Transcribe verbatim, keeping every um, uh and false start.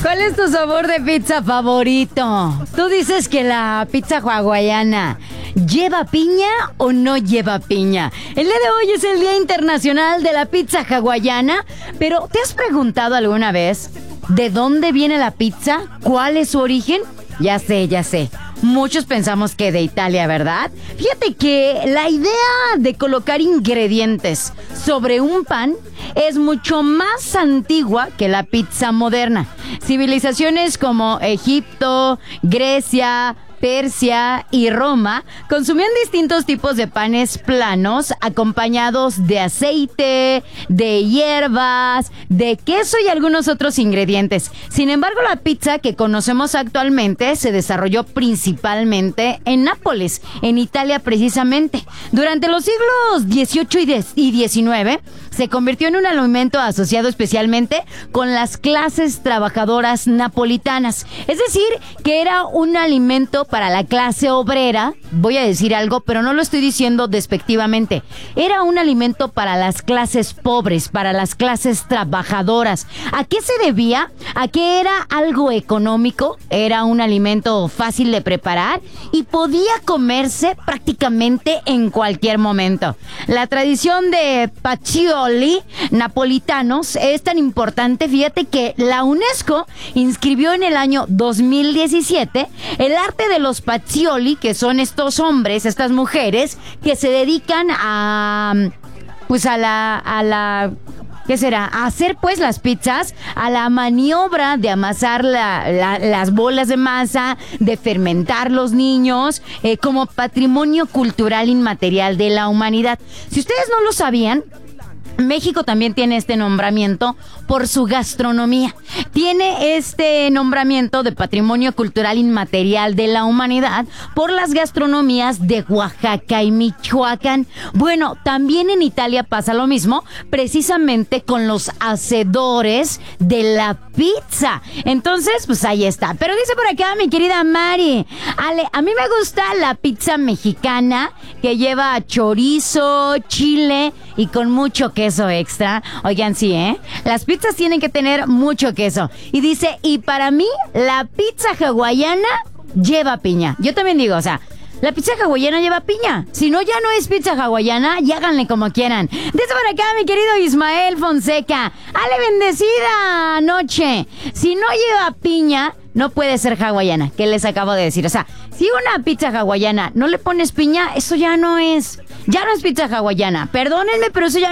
¿Cuál es tu sabor de pizza favorito? Tú dices que la pizza hawaiana ¿lleva piña o no lleva piña? El día de hoy es el Día Internacional de la Pizza Hawaiana, pero ¿te has preguntado alguna vez de dónde viene la pizza? ¿Cuál es su origen? Ya sé, ya sé. Muchos pensamos que de Italia, ¿verdad? Fíjate que la idea de colocar ingredientes sobre un pan es mucho más antigua que la pizza moderna. Civilizaciones como Egipto, Grecia, Persia y Roma consumían distintos tipos de panes planos acompañados de aceite, de hierbas, de queso y algunos otros ingredientes. Sin embargo, la pizza que conocemos actualmente se desarrolló principalmente en Nápoles, en Italia precisamente. Durante los siglos dieciocho y diecinueve se convirtió en un alimento asociado especialmente con las clases trabajadoras napolitanas. Es decir, que era un alimento para la clase obrera. Voy a decir algo, pero no lo estoy diciendo despectivamente. Era un alimento para las clases pobres, para las clases trabajadoras. ¿A qué se debía? A que era algo económico, era un alimento fácil de preparar y podía comerse prácticamente en cualquier momento. La tradición de Pacioli napolitanos es tan importante, fíjate que la UNESCO inscribió en el año dos mil diecisiete el arte de los Pacioli, que son estos hombres, estas mujeres que se dedican a pues a la a la ¿qué será? A hacer pues las pizzas, a la maniobra de amasar la, la, las bolas de masa, de fermentar los niños, eh, como patrimonio cultural inmaterial de la humanidad. Si ustedes no lo sabían, México también tiene este nombramiento por su gastronomía. Tiene este nombramiento de Patrimonio Cultural Inmaterial de la Humanidad por las gastronomías de Oaxaca y Michoacán. Bueno, también en Italia pasa lo mismo, precisamente con los hacedores de la pizza. Entonces, pues ahí está. Pero dice por acá mi querida Mari, Ale, a mí me gusta la pizza mexicana que lleva chorizo, chile y con mucho queso extra. Oigan, sí, ¿eh? Las pizzas tienen que tener mucho queso. Y dice, y para mí, la pizza hawaiana lleva piña. Yo también digo, o sea, la pizza hawaiana lleva piña. Si no, ya no es pizza hawaiana, y háganle como quieran. Desde por acá, mi querido Ismael Fonseca. Ale, bendecida noche. Si no lleva piña, no puede ser hawaiana. ¿Qué les acabo de decir? O sea, si una pizza hawaiana no le pones piña, eso ya no es. Ya no es pizza hawaiana. Perdónenme, pero eso ya